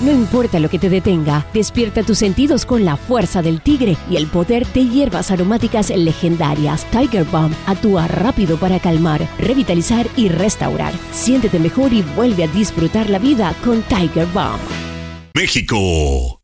No importa lo que te detenga, despierta tus sentidos con la fuerza del tigre y el poder de hierbas aromáticas legendarias. Tiger Balm actúa rápido para calmar, revitalizar y restaurar. Siéntete mejor y vuelve a disfrutar la vida con Tiger Balm. México.